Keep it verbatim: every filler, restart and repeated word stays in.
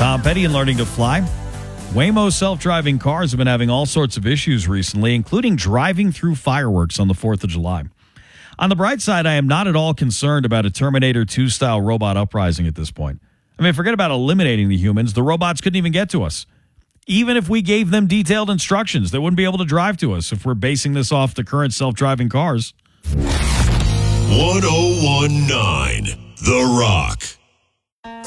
Tom Petty and Learning to Fly. Waymo self-driving cars have been having all sorts of issues recently, including driving through fireworks on the fourth of July. On the bright side, I am not at all concerned about a Terminator two style robot uprising at this point. I mean, forget about eliminating the humans. The robots couldn't even get to us. Even if we gave them detailed instructions, they wouldn't be able to drive to us if we're basing this off the current self-driving cars. one oh one point nine The Rock.